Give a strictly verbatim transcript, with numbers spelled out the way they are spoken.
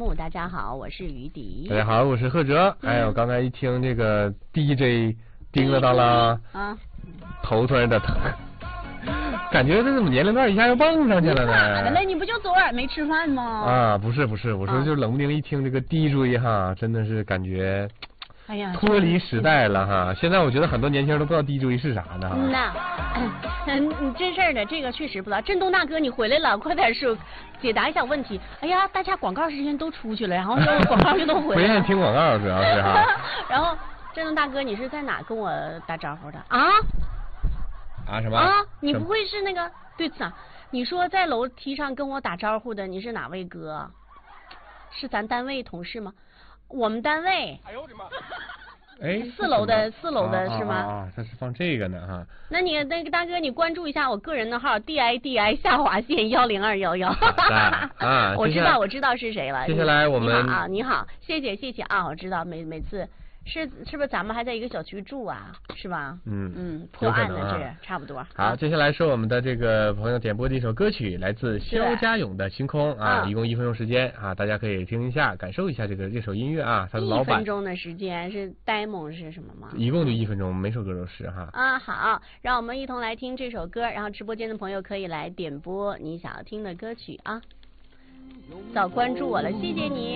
目。大家好，我是于迪。 大家好，我是贺哲。嗯、哎，我刚才一听这个 D J 叮了当啷啊，头突然的疼，感觉这怎么年龄段一下又蹦上去了呢？ 咋的嘞？你不就昨晚没吃饭吗？ 啊，不是不是，我说就冷不丁一听这个 D J 哈，真的是感觉。 哎呀， 脱离时代了哈！现在我觉得很多年轻人都不知道 D J 是啥呢。 嗯呐，嗯，你真事儿的，这个确实不知道。振东大哥，你回来了，快点说，解答一下问题。哎呀，大家广告时间都出去了，然后就广告就都回来了。 不愿意听广告主要是哈。 然后，振东大哥，你是在哪跟我打招呼的啊？ 啊什么？ 啊，你不会是那个对子啊？你说在楼梯上跟我打招呼的，你是哪位哥？是咱单位同事吗？我们单位，哎呦我的妈！ 哎， 四楼的四楼的是吗？ 啊，他是放这个呢哈。 那你那个大哥，你关注一下我个人的号 D I D I 下划线幺零二幺幺。 啊， 我知道我知道是谁了。 接下来我们你好啊，你好，谢谢谢谢啊，我知道每每次。是是不是咱们还在一个小区住啊？是吧？嗯嗯，破案的这、啊、差不多。 好，接下来是我们的这个朋友点播的一首歌曲，来自肖家勇的《星空》啊，一共一分钟时间啊，大家可以听一下，感受一下这个这首音乐啊。他的老板。 一分钟的时间是 demo 是什么吗？ 一共就一分钟，每首歌都是哈。 啊，好，让我们一同来听这首歌，然后直播间的朋友可以来点播你想要听的歌曲啊。早关注我了，谢谢你。